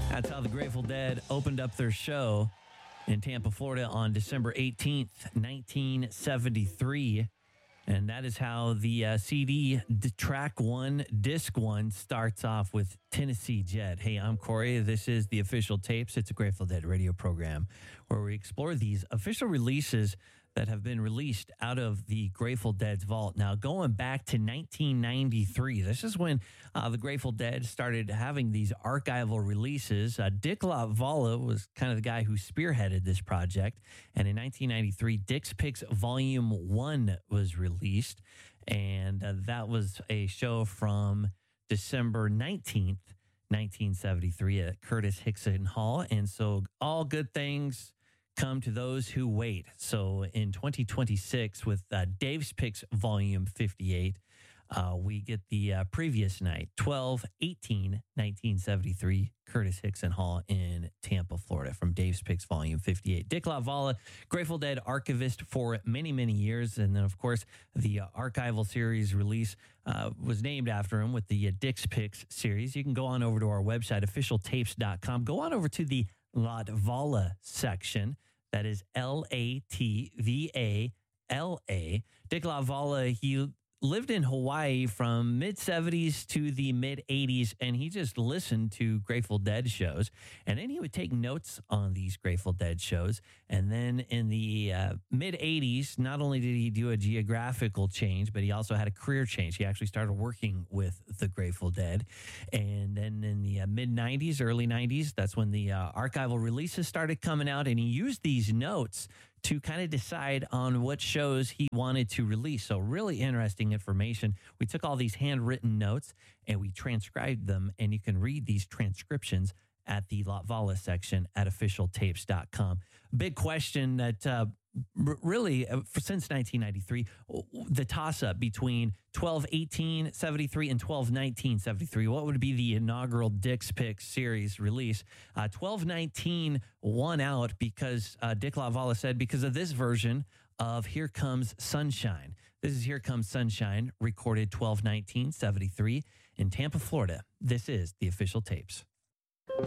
That's how the Grateful Dead opened up their show in Tampa, Florida on December 18th, 1973. And that is how the CD track one, disc one starts off with Tennessee Jet. Hey, I'm Corey. This is the Official Tapes. It's a Grateful Dead radio program where we explore these official releases that have been released out of the Grateful Dead's vault. Now, going back to 1993, this is when the Grateful Dead started having these archival releases. Dick LaValla was kind of the guy who spearheaded this project. And in 1993, Dick's Picks Volume 1 was released. And that was a show from December 19th, 1973 at Curtis Hickson Hall. And so all good things come to those who wait. So in 2026 with Dave's Picks Volume 58, we get the previous night, 12/18/1973, Curtis Hickson Hall in Tampa, Florida, from Dave's Picks Volume 58. Dick LaValla, Grateful Dead archivist for many, many years. And then, of course, the archival series release was named after him with the Dick's Picks series. You can go on over to our website, officialtapes.com. Go on over to the LaValla section. That is LATVALA. Dick LaValla, he lived in Hawaii from mid-70s to the mid-80s, and he just listened to Grateful Dead shows. And then he would take notes on these Grateful Dead shows. And then in the mid-80s, not only did he do a geographical change, but he also had a career change. He actually started working with the Grateful Dead. And then in the mid-90s, early 90s, that's when the archival releases started coming out, and he used these notes to kind of decide on what shows he wanted to release. So really interesting information. We took all these handwritten notes and we transcribed them, and you can read these transcriptions at the LaValla section at officialtapes.com. Big question that really, since 1993, the toss-up between 12/18/73 and 12/19/73. What would be the inaugural Dick's Picks series release? 12/19 won out because Dick LaValla said because of this version of Here Comes Sunshine. This is Here Comes Sunshine, recorded 12/19/73 in Tampa, Florida. This is the Official Tapes.